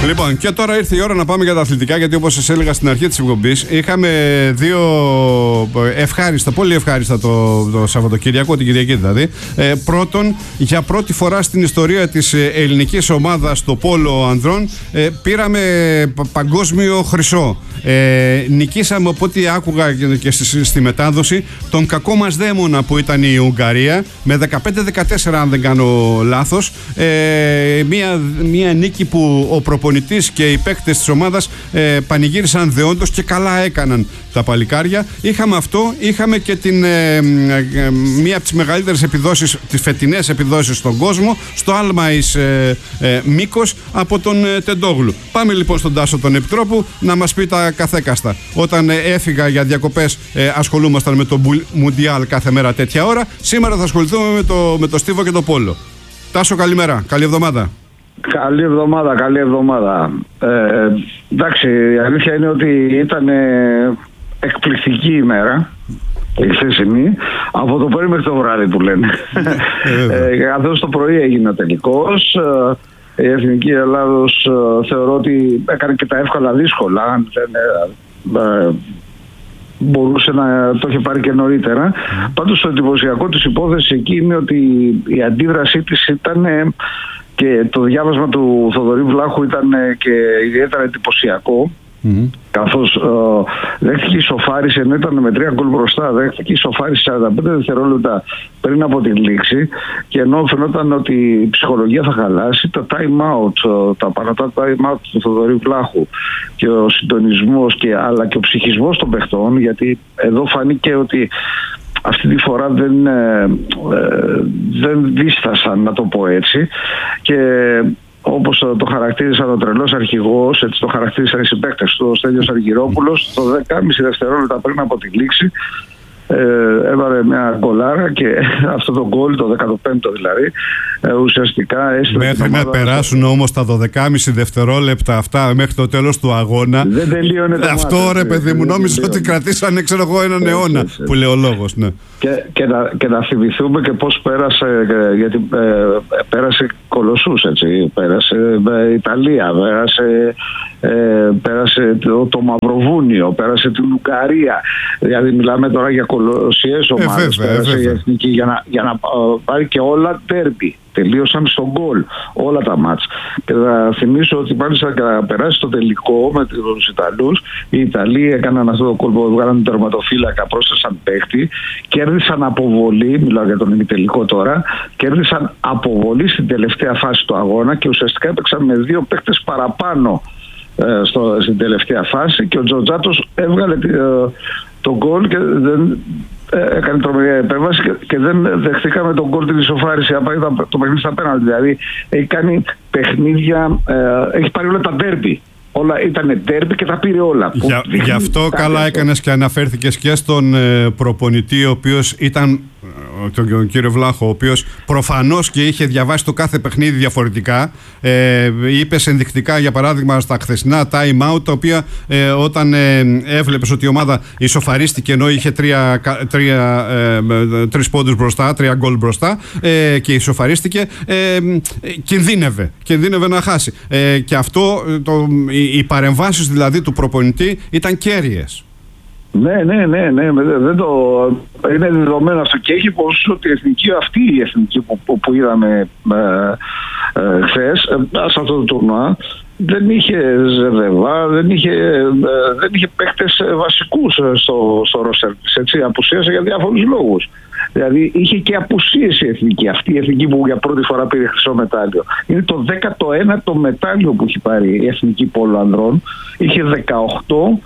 Λοιπόν, και τώρα ήρθε η ώρα να πάμε για τα αθλητικά, γιατί όπως σας έλεγα στην αρχή της εκπομπής, είχαμε δύο ευχάριστα, πολύ ευχάριστα το Σαββατοκύριακο, την Κυριακή δηλαδή. Πρώτον, για πρώτη φορά στην ιστορία της ελληνικής ομάδας στο πόλο ανδρών, πήραμε παγκόσμιο χρυσό. Νικήσαμε, από ό,τι άκουγα και στη μετάδοση, τον κακό μας δαίμονα που ήταν η Ουγγαρία, με 15-14 αν δεν κάνω λάθος. Μια νίκη που ο προπονητής και οι παίκτες της ομάδας πανηγύρισαν δεόντως, και καλά έκαναν τα παλικάρια. Είχαμε αυτό, είχαμε και μία από τις μεγαλύτερες επιδόσεις, τις φετινές επιδόσεις στον κόσμο, στο άλμα εις Μύκος, από τον Τεντόγλου. Πάμε λοιπόν στον Τάσο τον Επιτρόπου να μας πει τα καθέκαστα. Όταν έφυγα για διακοπές ασχολούμασταν με το Μουντιάλ κάθε μέρα τέτοια ώρα. Σήμερα θα ασχοληθούμε με το στίβο και το πόλο. Τάσο, καλημέρα, καλή εβδομάδα. Καλή εβδομάδα. Εντάξει, η αλήθεια είναι ότι ήταν εκπληκτική ημέρα η χθεσινή, από το πρωί μέχρι το βράδυ που λένε. Καθώς το πρωί έγινε ο τελικός, η Εθνική Ελλάδος θεωρώ ότι έκανε και τα εύκολα δύσκολα, αν δεν μπορούσε να το είχε πάρει και νωρίτερα. Πάντως το εντυπωσιακό της υπόθεσης εκεί είναι ότι η αντίδρασή της ήταν, και το διάβασμα του Θοδωρή Βλάχου ήταν και ιδιαίτερα εντυπωσιακό, καθώς δέχτηκε ισοφάριση, ενώ ήταν με 3 γκολ μπροστά, δέχτηκε ισοφάριση 45 δευτερόλεπτα πριν από την λήξη, και ενώ φαινόταν ότι η ψυχολογία θα χαλάσει, τα time out, τα πανωτά time out του Θοδωρή Βλάχου και ο συντονισμός αλλά και ο ψυχισμός των παιχτών, γιατί εδώ φάνηκε ότι αυτή τη φορά δεν δίστασαν, να το πω έτσι, και όπως το χαρακτήρισαν ο τρελός αρχηγός, έτσι το χαρακτήρισαν οι συμπαίκτες του, ο Στέλιος Αργυρόπουλος, το 10,5 δευτερόλεπτα πριν από τη λήξη έβαλε μια γκολάρα, και αυτό το γκολ, το 15ο δηλαδή, ουσιαστικά έστειλε. Μέχρι να περάσουν όμως τα 12,5 δευτερόλεπτα αυτά μέχρι το τέλος του αγώνα, δεν τελείωνε το αυτό μάτι, ρε παιδί μου, νόμιζα ότι κρατήσανε, ξέρω εγώ, έναν αιώνα, που λέει ο λόγος, ναι. Και να θυμηθούμε και πώς πέρασε, γιατί πέρασε κολοσσούς, έτσι, πέρασε Ιταλία, πέρασε το Μαυροβούνιο, πέρασε την Ουγγαρία, δηλαδή μιλάμε τώρα για κολοσσιές ομάδες, πέρασε η Εθνική για να πάρει και όλα τέρμπι. Τελείωσαν στον γκολ όλα τα μάτς. Και θα θυμίσω ότι μάλιστα να περάσει το τελικό με τους Ιταλούς, οι Ιταλοί έκαναν αυτό το γκολ που βγάλαν τον τερματοφύλακα, πρόσθεσαν παίχτη, κέρδισαν αποβολή, μιλάω για τον ημιτελικό τώρα, κέρδισαν αποβολή στην τελευταία φάση του αγώνα, και ουσιαστικά έπαιξαν με 2 παίχτες παραπάνω στην τελευταία φάση, και ο Τζοτζάτος έβγαλε το γκολ και δεν έκανε τρομερή επέμβαση, και δεν δεχτήκαμε τον γκολ την ισοφάριση, το παιχνίδι στα πέναλτι. Δηλαδή έχει κάνει παιχνίδια, έχει πάρει όλα τα ντέρμπι. Όλα ήταν ντέρμπι και τα πήρε όλα. Γι' αυτό καλά έκανες και αναφέρθηκες και στον προπονητή, ο οποίος ήταν, τον κύριο Βλάχο, ο οποίος προφανώς και είχε διαβάσει το κάθε παιχνίδι διαφορετικά. Είπες ενδεικτικά, για παράδειγμα, στα χθεσινά time out, τα οποία όταν έβλεπες ότι η ομάδα ισοφαρίστηκε, ενώ είχε 3 πόντους μπροστά, 3 γκολ μπροστά, και ισοφαρίστηκε, κινδύνευε να χάσει. Και αυτό, οι παρεμβάσεις δηλαδή του προπονητή ήταν κέρυες. Ναι, είναι δεδομένο αυτό, και έχει πως ότι αυτή η εθνική που είδαμε χθες σε αυτό το τουρνουά δεν είχε Ζεβεβά, δεν είχε παίκτες βασικούς στο ρόστερ της, έτσι, απουσίασε για διάφορους λόγους. Δηλαδή είχε και απουσίες η εθνική, αυτή η εθνική που για πρώτη φορά πήρε χρυσό μετάλλιο. Είναι το 19ο μετάλλιο που έχει πάρει η εθνική πόλο ανδρών. Είχε 18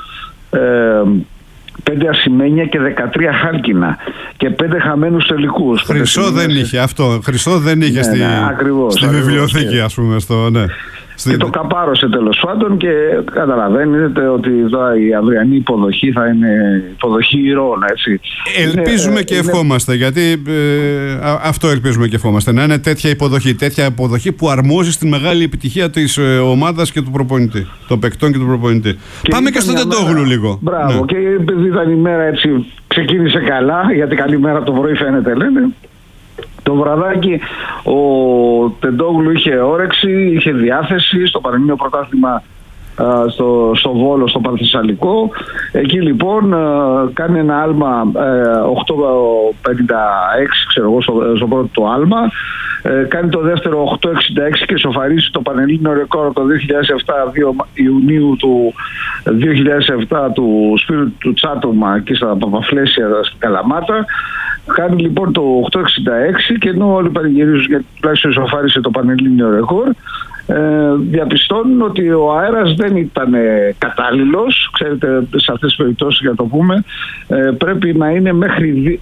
5 ασημένια και 13 χάλκινα και 5 χαμένους τελικούς. Χρυσό δεν είχε αυτό. Χρυσό δεν είχε στη βιβλιοθήκη, ας πούμε. Και το καπάρωσε τέλος πάντων, και καταλαβαίνετε ότι η αυριανή υποδοχή θα είναι υποδοχή ηρώων, έτσι. Ελπίζουμε και ευχόμαστε, γιατί αυτό ελπίζουμε και ευχόμαστε, να είναι τέτοια υποδοχή που αρμόζει στην μεγάλη επιτυχία της ομάδας και του προπονητή, των παικτών και του προπονητή. Πάμε και στον Τεντόγλου λίγο. Μπράβο, ναι. Και επειδή ήταν η μέρα έτσι, ξεκίνησε καλά, γιατί καλή μέρα το πρωί φαίνεται, λένε. Το βραδάκι ο Τεντόγλου είχε όρεξη, είχε διάθεση στο Πανελλήνιο Πρωτάθλημα στο Βόλο, στο Παρθεσσαλικό. Εκεί λοιπόν κάνει ένα άλμα 8.56, ξέρω εγώ, στο πρώτο το άλμα. Κάνει το δεύτερο 8.66 και σοφαρίζει το πανελλήνιο ρεκόρ το 2007, 2 Ιουνίου του 2007 του Σπύρου του Τσάτομα εκεί στα Παπαφλέσια στην Καλαμάτα. Κάνει λοιπόν το 8.66 και ενώ όλοι πανηγυρίζουν γιατί τουλάχιστον σοφάρισε το πανελλήνιο ρεκόρ, διαπιστώνουν ότι ο αέρας δεν ήταν κατάλληλος. Ξέρετε, σε αυτές τις περιπτώσεις, για το πούμε, πρέπει να είναι μέχρι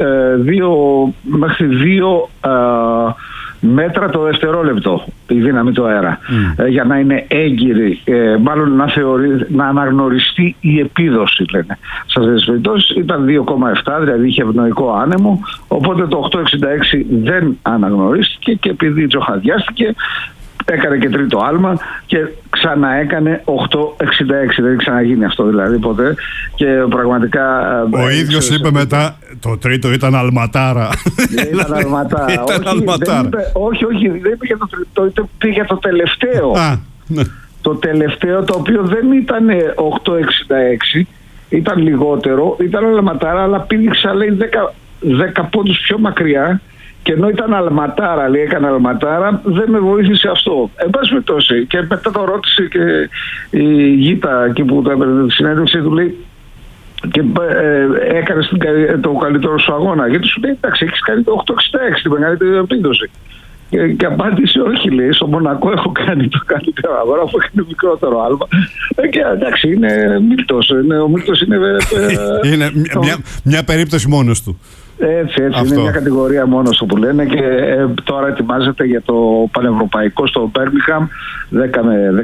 2 μέτρα το δευτερόλεπτο η δύναμη του αέρα για να είναι έγκυρη, μάλλον να αναγνωριστεί η επίδοση, λένε. Σε αυτές τις περιπτώσεις ήταν 2,7, δηλαδή είχε ευνοϊκό άνεμο, οπότε το 8.66 δεν αναγνωρίστηκε και επειδή τζοχαδιάστηκε έκανε και τρίτο άλμα και ξαναέκανε 8.66. Δεν έχει ξαναγίνει αυτό δηλαδή ποτέ. Και πραγματικά. Ο ίδιος είπε μετά, το τρίτο ήταν αλματάρα. Ήταν αλματάρα. Όχι, δεν είπε για το τρίτο, είπε για το τελευταίο. Το τελευταίο, το οποίο δεν ήταν 8.66, ήταν λιγότερο, ήταν αλματάρα, αλλά πήδηξα, λέει, 10 πόντους πιο μακριά. Και ενώ ήταν αλματάρα, λέει, έκανε αλματάρα, δεν με βοήθησε αυτό. Εν πάση περιπτώσει, και μετά το ρώτησε και η Γίτα εκεί που το έπαιρνε τη συνέντευξη, του λέει και έκανε το καλύτερο σου αγώνα. Γιατί σου λέει, εντάξει, έχεις κάνει το 8.66, την μεγαλύτερη επίδοση. Και απάντησε, όχι, λέει, στο Μονακό έχω κάνει το καλύτερο αγώνα, αφού έκανε μικρότερο άλμα. Και εντάξει, είναι Μίλτος. Ο Μίλτος είναι. Είναι μια περίπτωση μόνος του. Έτσι, είναι μια κατηγορία μόνος του που λένε και τώρα ετοιμάζεται για το πανευρωπαϊκό στο Μπέρμιγχαμ 10 με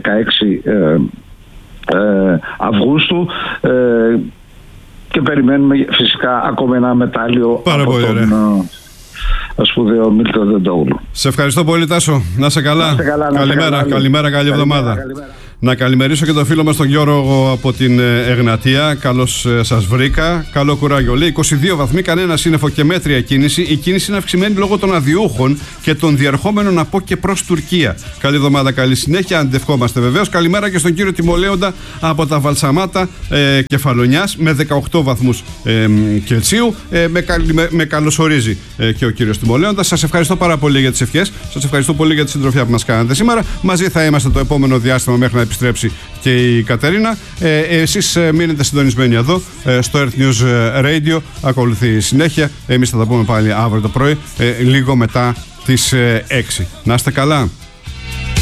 16 Αυγούστου και περιμένουμε φυσικά ακόμα ένα μετάλλιο από τον σπουδαίο Μίλτο Τεντόγλου. Σε ευχαριστώ πολύ, Τάσο. Να είσαι καλά. Καλημέρα, καλή εβδομάδα. Να καλημερίσω και τον φίλο μας τον Γιώργο από την Εγνατία. Καλώς σας βρήκα. Καλό κουράγιο. Λέει 22 βαθμοί, κανένα σύννεφο και μέτρια κίνηση. Η κίνηση είναι αυξημένη λόγω των αδιούχων και των διερχόμενων από και προς Τουρκία. Καλή εβδομάδα, καλή συνέχεια. Αντευχόμαστε βεβαίως. Καλημέρα και στον κύριο Τιμολέοντα από τα Βαλσαμάτα Κεφαλονιάς με 18 βαθμούς Κελσίου. Με καλωσορίζει και ο κύριος Τιμολέοντα. Σας ευχαριστώ πάρα πολύ για τις ευχές. Σας ευχαριστώ πολύ για τη συντροφιά που μας κάνατε σήμερα. Μαζί θα είμαστε το επόμενο διάστημα μέχρι να επιστρέψει και η Κατερίνα. Εσείς μείνετε συντονισμένοι εδώ στο Earth News Radio. Ακολουθεί η συνέχεια. Εμείς θα τα πούμε πάλι αύριο το πρωί, λίγο μετά τις 6. Να είστε καλά.